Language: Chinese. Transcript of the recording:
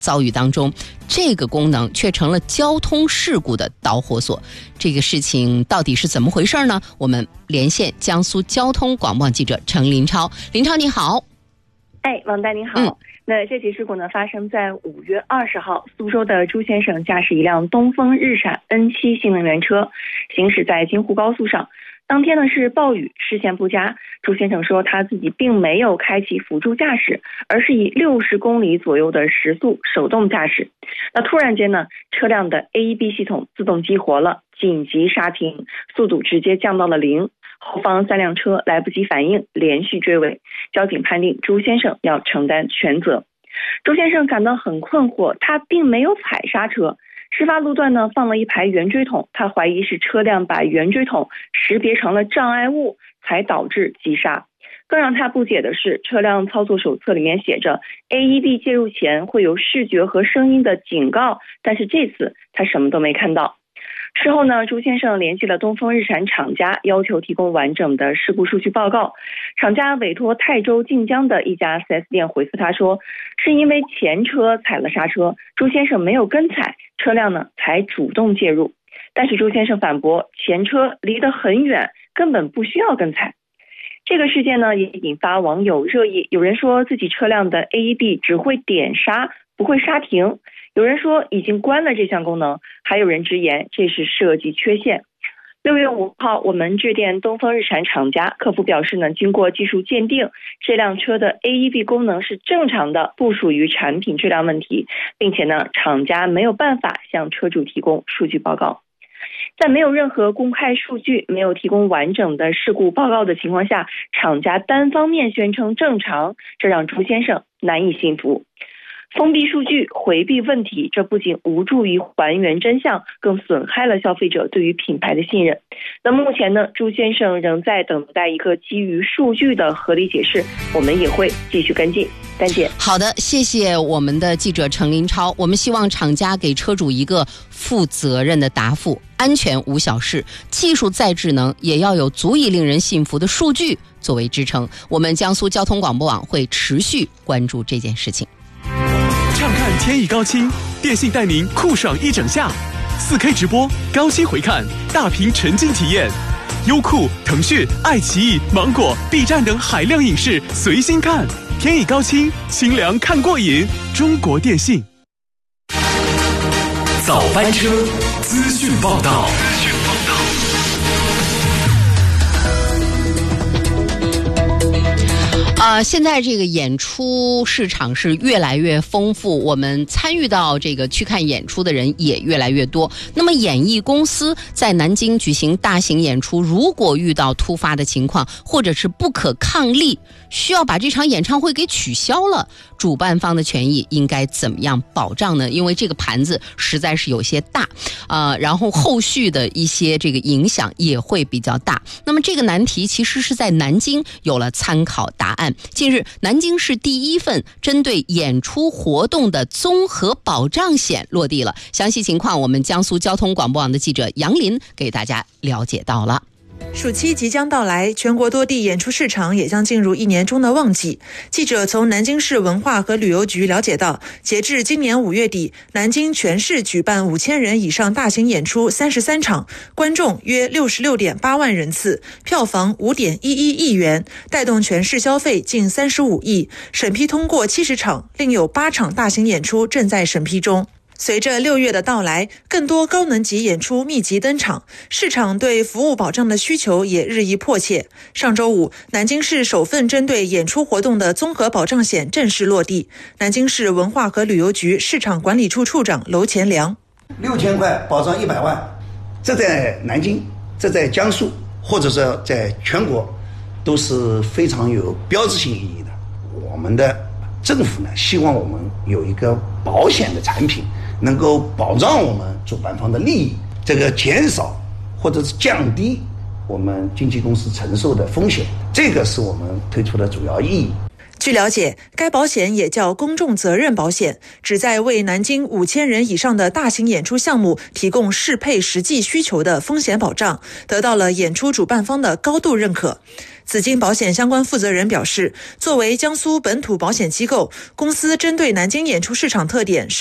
遭遇当中，这个功能却成了交通事故的导火索。这个事情到底是怎么回事呢？我们连线江苏交通广播网记者程林超。林超你好。 王丹你好。那这起事故呢发生在5月20号，苏州的朱先生驾驶一辆东风日产 N7 新能源车行驶在京沪高速上。当天呢是暴雨，视线不佳。朱先生说他自己并没有开启辅助驾驶，而是以60公里左右的时速手动驾驶。那突然间呢，车辆的 AEB 系统自动激活了，紧急刹停，速度直接降到了0。后方3辆车来不及反应，连续追尾。交警判定朱先生要承担全责。朱先生感到很困惑，他并没有踩刹车。事发路段呢放了一排圆锥桶，他怀疑是车辆把圆锥桶识别成了障碍物，才导致急刹。更让他不解的是，车辆操作手册里面写着 AEB 介入前会有视觉和声音的警告，但是这次他什么都没看到。事后呢，朱先生联系了东风日产厂家，要求提供完整的事故数据报告。厂家委托泰州晋江的一家 4S 店回复他说，是因为前车踩了刹车，朱先生没有跟踩，车辆呢才主动介入。但是朱先生反驳，前车离得很远，根本不需要跟踩。这个事件呢也引发网友热议，有人说自己车辆的 AEB 只会点刹，不会刹停。有人说已经关了这项功能，还有人直言这是设计缺陷。6月5号，我们致电东风日产厂家，客服表示呢，经过技术鉴定，这辆车的 AEB 功能是正常的，不属于产品质量问题，并且呢，厂家没有办法向车主提供数据报告。在没有任何公开数据，没有提供完整的事故报告的情况下，厂家单方面宣称正常，这让朱先生难以信服。封闭数据，回避问题，这不仅无助于还原真相，更损害了消费者对于品牌的信任。那目前呢，朱先生仍在等待一个基于数据的合理解释，我们也会继续跟进。丹姐， 好的，谢谢我们的记者程林超。我们希望厂家给车主一个负责任的答复，安全无小事，技术再智能，也要有足以令人信服的数据作为支撑。我们江苏交通广播网会持续关注这件事情。 畅看天意高清，电信带您酷爽一整夏，4K 直播，高清回看，大屏沉浸体验，优酷、腾讯、爱奇艺、芒果、B 站等海量影视随心看，天意高清，清凉看过瘾。中国电信。早班车，资讯报道。 现在这个演出市场是越来越丰富，我们参与到这个去看演出的人也越来越多。那么演艺公司在南京举行大型演出，如果遇到突发的情况或者是不可抗力，需要把这场演唱会给取消了，主办方的权益应该怎么样保障呢？因为这个盘子实在是有些大，然后后续的一些这个影响也会比较大。那么这个难题其实是在南京有了参考答案。近日，南京市第一份针对演出活动的综合保障险落地了。详细情况，我们江苏交通广播网的记者杨林给大家了解到了。 暑期即将到来，全国多地演出市场也将进入1年中的旺季。记者从南京市文化和旅游局了解到，截至今年5月底，南京全市举办5000人以上大型演出33场，观众约66.8万人次，票房5.11亿元，带动全市消费近35亿，审批通过70场，另有8场大型演出正在审批中。随着6月的到来，更多高能级演出密集登场，市场对服务保障的需求也日益迫切。上周五，南京市首份针对演出活动的综合保障险正式落地。南京市文化和旅游局市场管理处处长娄前良 ：6000块保障100万，这在南京，这在江苏，或者说在全国，都是非常有标志性意义的。我们的政府呢，希望我们有一个保险的产品，能够保障我们主办方的利益，这个减少或者是降低我们经纪公司承受的风险，这个是我们推出的主要意义。 据了解，该保险也叫公众责任保险，旨在为南京5000人以上的大型演出项目提供适配实际需求的风险保障，得到了演出主办方的高度认可。紫金保险相关负责人表示，作为江苏本土保险机构，公司针对南京演出市场特点